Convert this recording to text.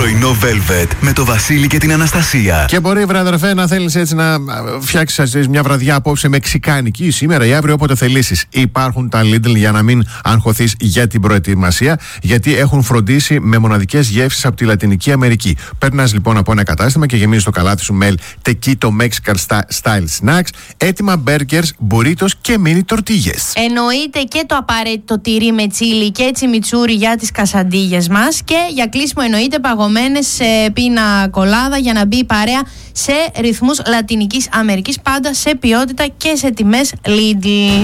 Πρωινό Velvet με το Βασίλη και την Αναστασία. Και μπορεί, βρε αδερφέ, να θέλεις έτσι να φτιάξεις μια βραδιά απόψε μεξικάνικη σήμερα ή αύριο, όποτε θελήσεις. Υπάρχουν τα Lidl για να μην αγχωθείς για την προετοιμασία, γιατί έχουν φροντίσει με μοναδικές γεύσεις από τη Λατινική Αμερική. Παίρνεις λοιπόν από ένα κατάστημα και γεμίζεις το καλάθι σου με Tequito Mexican Style Snacks, έτοιμα burgers, burritos και mini τορτίγες. Εννοείται και το απαραίτητο τυρί με τσίλι και τσιμιτσούρι για τις κασαντίγες μας. Και για κλείσιμο εννοείται παγωμένες σε πίνα κολάδα για να μπει η παρέα σε ρυθμούς Λατινικής Αμερικής, πάντα σε ποιότητα και σε τιμές Lidl.